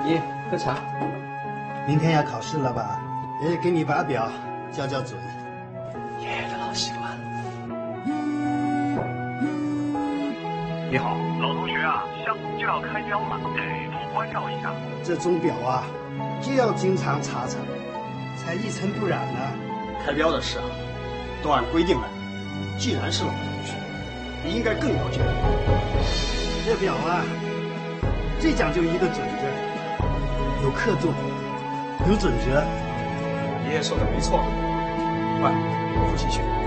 你喝茶。 明天要考试了吧？给你把表校准。 爷爷的老习惯。 你好，老同学啊，下午就要开标了，得多关照一下。 这钟表啊，就要经常查查，才一尘不染呢。 开标的事啊，都按规定来。既然是老同学，你应该更了解我。 这表啊，最讲究一个准字，有克重，有准则。 爷爷说的没错。快，复习去。